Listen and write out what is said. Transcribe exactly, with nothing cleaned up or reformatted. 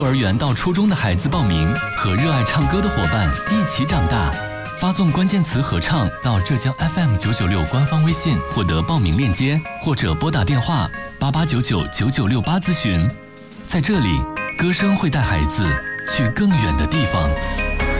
幼儿园到初中的孩子报名，和热爱唱歌的伙伴一起长大。发送关键词合唱到浙江 F M 九九六官方微信获得报名链接，或者拨打电话八八九九九九六八咨询。在这里，歌声会带孩子去更远的地方。